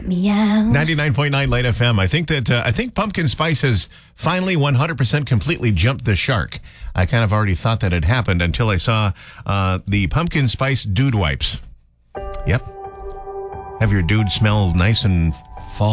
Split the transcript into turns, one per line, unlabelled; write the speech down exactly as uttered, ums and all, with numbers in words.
Meow.
ninety-nine point nine Light F M. I think that uh, I think pumpkin spice has finally one hundred percent completely jumped the shark. I kind of already thought that had happened until I saw uh, the pumpkin spice dude wipes. Yep. Have your dude smell nice and